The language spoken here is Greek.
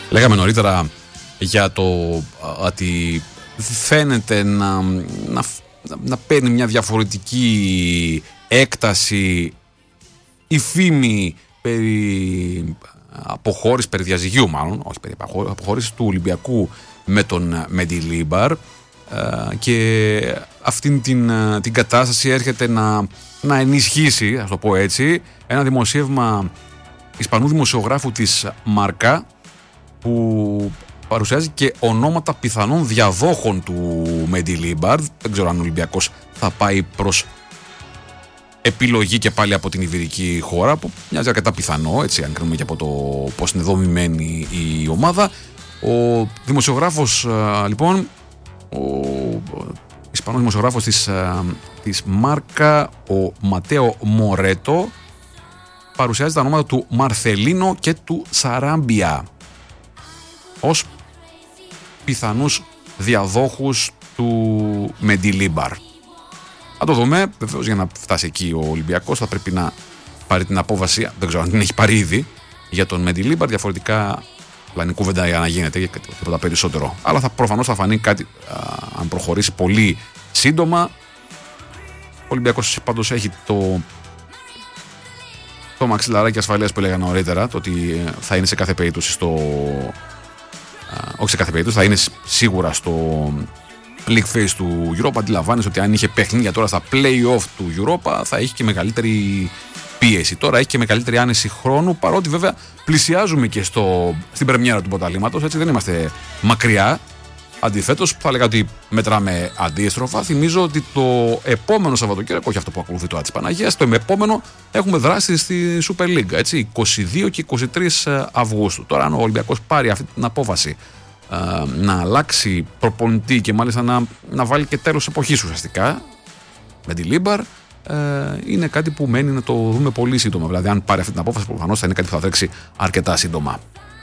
Λέγαμε νωρίτερα για το ότι φαίνεται να παίρνει μια διαφορετική έκταση η φήμη περί αποχώρησης, περί διαζυγίου μάλλον, όχι περί αποχώρησης του Ολυμπιακού με τον Μεντιλίμπαρ, και αυτήν την κατάσταση έρχεται να ενισχύσει, ας το πω έτσι, ένα δημοσίευμα Ισπανού δημοσιογράφου της Μάρκα που παρουσιάζει και ονόματα πιθανών διαδόχων του Μεντιλίμπαρ. Δεν ξέρω αν ο Ολυμπιακός θα πάει προς επιλογή και πάλι από την Ιβηρική χώρα, που μοιάζει αρκετά πιθανό, έτσι, αν κρίνουμε και από το πώς είναι δομημένη η ομάδα. Ο δημοσιογράφος, λοιπόν, ο Ισπανός δημοσιογράφος της Μάρκα, ο Ματέο Μορέτο, παρουσιάζει τα ονόματα του Μαρθελίνο και του Σαράμπια ως πιθανούς διαδόχους του Μεντιλίμπαρ. Θα το δούμε. Βεβαίως, για να φτάσει εκεί ο Ολυμπιακός θα πρέπει να πάρει την απόβαση, δεν ξέρω αν την έχει πάρει ήδη, για τον Μεντιλίμπαρ. Διαφορετικά πλανή κουβέντα για να γίνεται και τίποτα περισσότερο. Αλλά προφανώς θα φανεί κάτι αν προχωρήσει πολύ σύντομα. Ο Ολυμπιακός πάντως έχει το μαξιλαράκι ασφαλείας που έλεγα νωρίτερα, το ότι θα είναι σε κάθε περίπτωση όχι σε κάθε περίπτωση, θα είναι σίγουρα στο League Phase του Europa. Αντιλαμβάνεσαι ότι αν είχε παιχνίδια τώρα στα play-off του Europa θα έχει και μεγαλύτερη πίεση. Τώρα έχει και μεγαλύτερη άνεση χρόνου, παρότι βέβαια πλησιάζουμε και στην πρεμιέρα του πρωταθλήματος, έτσι δεν είμαστε μακριά. Αντιθέτως, θα έλεγα ότι μετράμε αντίστροφα. Θυμίζω ότι το επόμενο Σαββατοκύριακο, όχι αυτό που ακολουθεί το Άττης Παναγίας, το επόμενο έχουμε δράση στη Super League, έτσι, 22 και 23 Αυγούστου. Τώρα, αν ο Ολυμπιακός πάρει αυτή την απόφαση να αλλάξει προπονητή και μάλιστα να βάλει και τέλος εποχής ουσιαστικά με τη Λίμπαρ, είναι κάτι που μένει να το δούμε πολύ σύντομα. Δηλαδή, αν πάρει αυτή την απόφαση, προφανώς θα είναι κάτι που θα τρέξει αρκετά σύντομα.